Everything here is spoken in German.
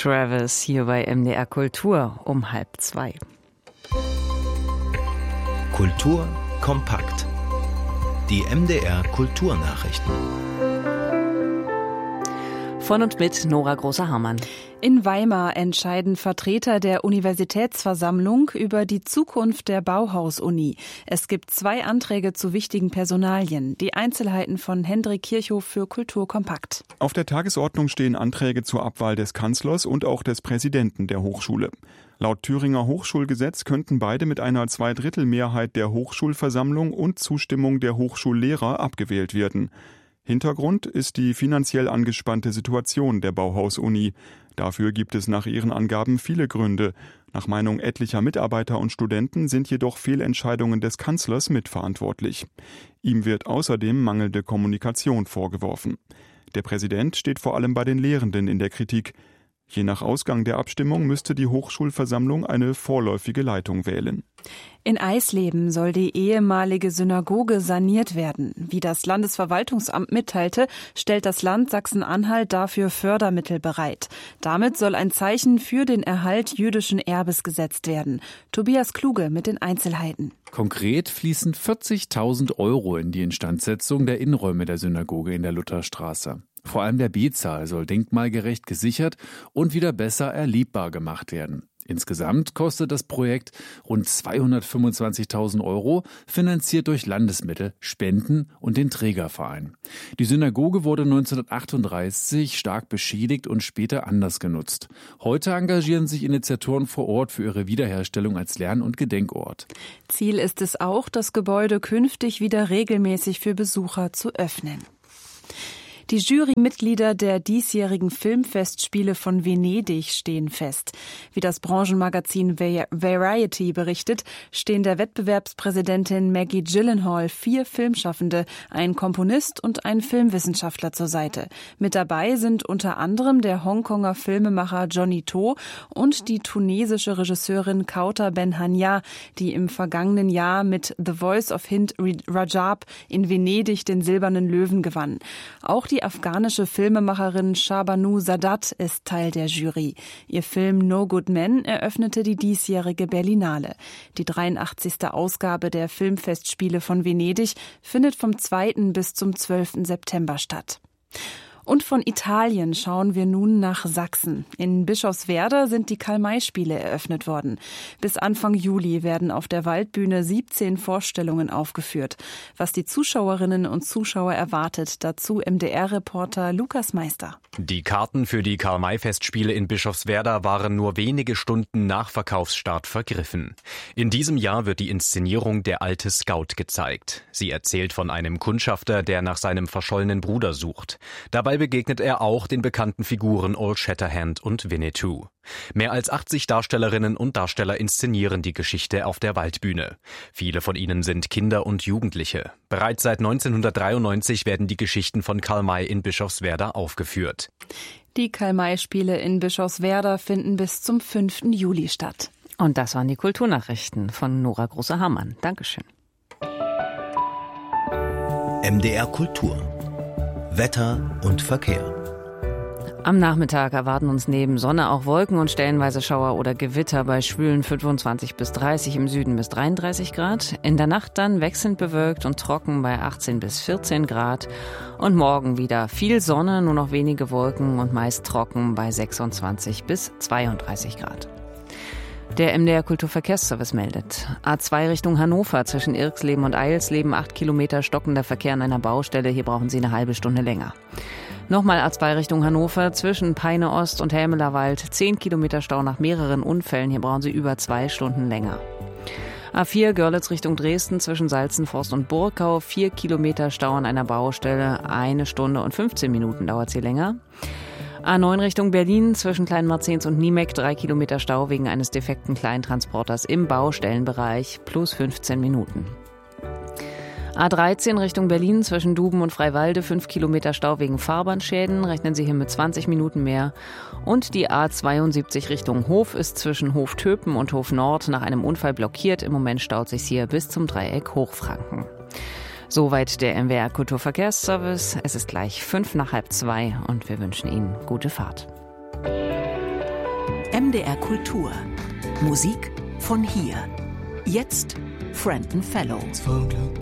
Travis hier bei MDR Kultur um 1:30. Kultur kompakt. Die MDR Kulturnachrichten. Von und mit Nora Großer-Hamann. In Weimar entscheiden Vertreter der Universitätsversammlung über die Zukunft der Bauhaus-Uni. Es gibt 2 Anträge zu wichtigen Personalien. Die Einzelheiten von Hendrik Kirchhoff für Kultur kompakt. Auf der Tagesordnung stehen Anträge zur Abwahl des Kanzlers und auch des Präsidenten der Hochschule. Laut Thüringer Hochschulgesetz könnten beide mit einer 2/3 der Hochschulversammlung und Zustimmung der Hochschullehrer abgewählt werden. Hintergrund ist die finanziell angespannte Situation der Bauhaus-Uni. Dafür gibt es nach ihren Angaben viele Gründe. Nach Meinung etlicher Mitarbeiter und Studenten sind jedoch Fehlentscheidungen des Kanzlers mitverantwortlich. Ihm wird außerdem mangelnde Kommunikation vorgeworfen. Der Präsident steht vor allem bei den Lehrenden in der Kritik. Je nach Ausgang der Abstimmung müsste die Hochschulversammlung eine vorläufige Leitung wählen. In Eisleben soll die ehemalige Synagoge saniert werden. Wie das Landesverwaltungsamt mitteilte, stellt das Land Sachsen-Anhalt dafür Fördermittel bereit. Damit soll ein Zeichen für den Erhalt jüdischen Erbes gesetzt werden. Tobias Kluge mit den Einzelheiten. Konkret fließen 40.000 € in die Instandsetzung der Innenräume der Synagoge in der Lutherstraße. Vor allem der B-Saal soll denkmalgerecht gesichert und wieder besser erlebbar gemacht werden. Insgesamt kostet das Projekt rund 225.000 €, finanziert durch Landesmittel, Spenden und den Trägerverein. Die Synagoge wurde 1938 stark beschädigt und später anders genutzt. Heute engagieren sich Initiatoren vor Ort für ihre Wiederherstellung als Lern- und Gedenkort. Ziel ist es auch, das Gebäude künftig wieder regelmäßig für Besucher zu öffnen. Die Jurymitglieder der diesjährigen Filmfestspiele von Venedig stehen fest. Wie das Branchenmagazin Variety berichtet, stehen der Wettbewerbspräsidentin Maggie Gyllenhaal 4 Filmschaffende, ein Komponist und ein Filmwissenschaftler zur Seite. Mit dabei sind unter anderem der Hongkonger Filmemacher Johnny To und die tunesische Regisseurin Kauta Ben Hania, die im vergangenen Jahr mit The Voice of Hind Rajab in Venedig den Silbernen Löwen gewann. Auch die afghanische Filmemacherin Shabanu Sadat ist Teil der Jury. Ihr Film No Good Men eröffnete die diesjährige Berlinale. Die 83. Ausgabe der Filmfestspiele von Venedig findet vom 2. bis zum 12. September statt. Und von Italien schauen wir nun nach Sachsen. In Bischofswerda sind die Karl-May-Spiele eröffnet worden. Bis Anfang Juli werden auf der Waldbühne 17 Vorstellungen aufgeführt. Was die Zuschauerinnen und Zuschauer erwartet, dazu MDR-Reporter Lukas Meister. Die Karten für die Karl-May-Festspiele in Bischofswerda waren nur wenige Stunden nach Verkaufsstart vergriffen. In diesem Jahr wird die Inszenierung Der alte Scout gezeigt. Sie erzählt von einem Kundschafter, der nach seinem verschollenen Bruder sucht. Dabei begegnet er auch den bekannten Figuren Old Shatterhand und Winnetou. Mehr als 80 Darstellerinnen und Darsteller inszenieren die Geschichte auf der Waldbühne. Viele von ihnen sind Kinder und Jugendliche. Bereits seit 1993 werden die Geschichten von Karl May in Bischofswerda aufgeführt. Die Karl-May-Spiele in Bischofswerda finden bis zum 5. Juli statt. Und das waren die Kulturnachrichten von Nora Großer-Hamann. Dankeschön. MDR Kultur. Wetter und Verkehr. Am Nachmittag erwarten uns neben Sonne auch Wolken und stellenweise Schauer oder Gewitter bei schwülen 25 bis 30, im Süden bis 33 Grad. In der Nacht dann wechselnd bewölkt und trocken bei 18 bis 14 Grad. Und morgen wieder viel Sonne, nur noch wenige Wolken und meist trocken bei 26 bis 32 Grad. Der MDR Kulturverkehrsservice meldet. A2 Richtung Hannover zwischen Irxleben und Eilsleben 8 Kilometer stockender Verkehr an einer Baustelle. Hier brauchen Sie eine halbe Stunde länger. Nochmal A2 Richtung Hannover zwischen Peine Ost und Helmelerwald 10 Kilometer Stau nach mehreren Unfällen. Hier brauchen Sie über 2 Stunden länger. A4 Görlitz Richtung Dresden zwischen Salzenforst und Burgau 4 Kilometer Stau an einer Baustelle. 1 Stunde und 15 Minuten dauert sie länger. A9 Richtung Berlin zwischen Kleinmarzens und Niemeck 3 Kilometer Stau wegen eines defekten Kleintransporters im Baustellenbereich plus 15 Minuten. A13 Richtung Berlin zwischen Duben und Freiwalde 5 Kilometer Stau wegen Fahrbahnschäden, rechnen Sie hier mit 20 Minuten mehr. Und die A72 Richtung Hof ist zwischen Hof-Töpen und Hof Nord nach einem Unfall blockiert. Im Moment staut sich hier bis zum Dreieck Hochfranken. Soweit der MWR Kulturverkehrsservice. Es ist gleich 1:05 und wir wünschen Ihnen gute Fahrt. MDR Kultur. Musik von hier. Jetzt Frenton Fellow.